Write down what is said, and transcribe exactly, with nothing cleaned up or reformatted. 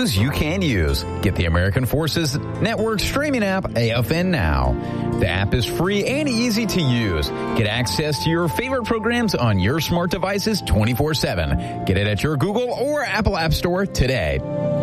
news you can use. Get the American Forces Network streaming app, A F N Now. The app is free and easy to use. Get access to your favorite programs on your smart devices twenty-four seven. Get it at your Google or Apple App Store today.